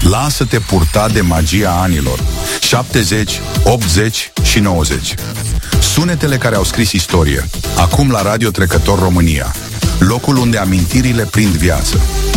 Lasă-te purta de magia anilor 70, 80 și 90. Sunetele care au scris istorie. Acum la Radio Trecător România, locul unde amintirile prind viață.